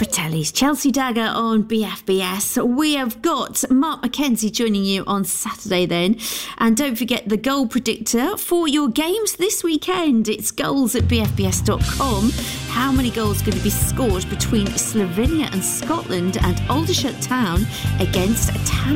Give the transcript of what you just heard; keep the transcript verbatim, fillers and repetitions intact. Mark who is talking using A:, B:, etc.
A: Fratelli's Chelsea Dagger on B F B S. We have got Mark McKenzie joining you on Saturday then. And don't forget the goal predictor for your games this weekend. It's goals at b f b s dot com. How many goals are going to be scored between Slovenia and Scotland and Aldershot Town against Tam